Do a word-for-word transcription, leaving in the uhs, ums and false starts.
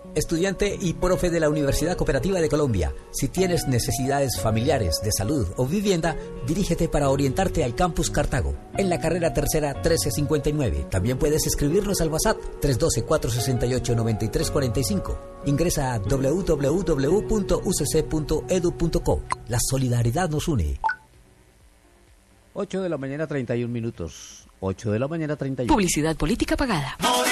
Estudiante y profe de la Universidad Cooperativa de Colombia, si tienes necesidades familiares, de salud o vivienda, dirígete para orientarte al Campus Cartago, en la carrera tercera trece cincuenta y nueve. También puedes escribirnos al WhatsApp tres uno dos, cuatro seis ocho, nueve tres cuatro cinco. Ingresa a doble u doble u doble u punto u c c punto e d u punto co. La solidaridad nos une. ocho de la mañana, treinta y un minutos. ocho de la mañana, treinta y uno. Publicidad política pagada.